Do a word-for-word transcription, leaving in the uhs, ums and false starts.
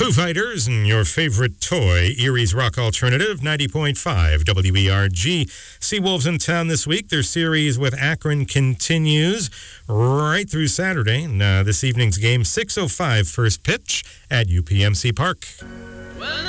Foo Fighters and your favorite toy, Erie's Rock Alternative, ninety point five W E R G. Seawolves in town this week. Their series with Akron continues right through Saturday. And uh, this evening's game, six oh five first pitch at U P M C Park. Well,